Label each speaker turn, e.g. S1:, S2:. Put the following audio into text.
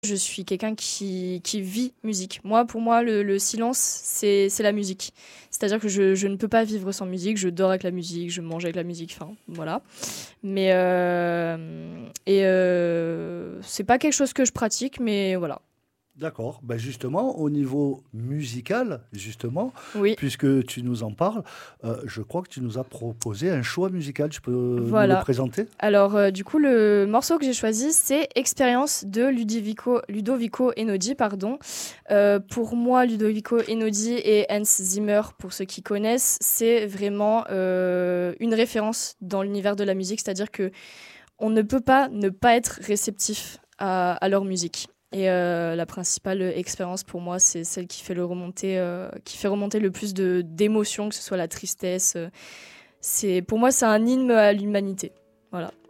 S1: Je suis quelqu'un qui vit musique. Pour moi, le silence, c'est la musique. C'est-à-dire que je ne peux pas vivre sans musique. Je dors avec la musique, je mange avec la musique, enfin, voilà. C'est pas quelque chose que je pratique, mais voilà.
S2: D'accord. Ben justement, au niveau musical, justement,
S1: Oui,
S2: puisque tu nous en parles, je crois que tu nous as proposé un choix musical. Tu peux nous le
S1: voilà.
S2: présenter?
S1: Alors, du coup, le morceau que j'ai choisi, c'est Expérience de Ludovico Einaudi, pardon. Pour moi, Ludovico Einaudi et Hans Zimmer, pour ceux qui connaissent, c'est vraiment une référence dans l'univers de la musique, c'est-à-dire que on ne peut pas ne pas être réceptif à leur musique. Et la principale expérience pour moi, c'est celle qui fait remonter le plus d'émotions, que ce soit la tristesse. Pour moi, c'est un hymne à l'humanité. Voilà.